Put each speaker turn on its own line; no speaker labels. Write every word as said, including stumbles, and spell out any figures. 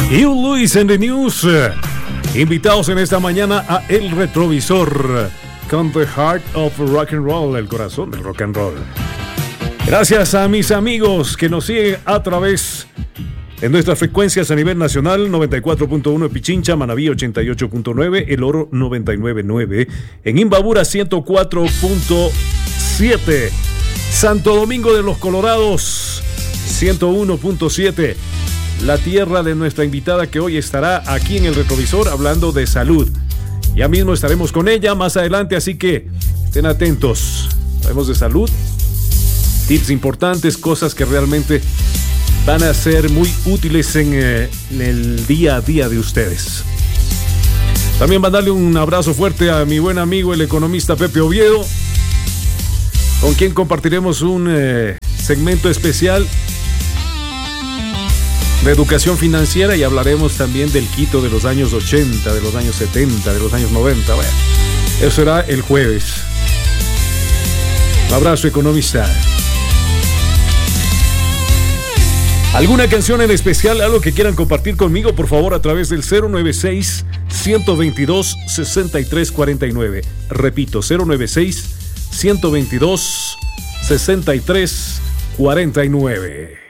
You Luis en the News. Invitados en esta mañana a El Retrovisor con The Heart of Rock and Roll, el corazón del rock and roll. Gracias a mis amigos que nos siguen a través de nuestras frecuencias a nivel nacional: noventa y cuatro punto uno en Pichincha, Manabí ochenta y ocho punto nueve, El Oro noventa y nueve punto nueve, en Imbabura ciento cuatro punto siete, Santo Domingo de los Colorados ciento uno punto siete, la tierra de nuestra invitada que hoy estará aquí en El Retrovisor hablando de salud. Ya mismo estaremos con ella más adelante, así que estén atentos. Hablemos de salud, tips importantes, cosas que realmente van a ser muy útiles en, eh, en el día a día de ustedes. También mandarle un abrazo fuerte a mi buen amigo el economista Pepe Oviedo, con quien compartiremos un eh, segmento especial de educación financiera y hablaremos también del Quito de los años ochenta, de los años setenta, de los años noventa. Bueno, eso será el jueves. Un abrazo, economista. ¿Alguna canción en especial, algo que quieran compartir conmigo? Por favor, a través del cero nueve seis, uno dos dos, seis tres cuatro nueve. Repito, cero nueve seis, uno dos dos, seis tres cuatro nueve.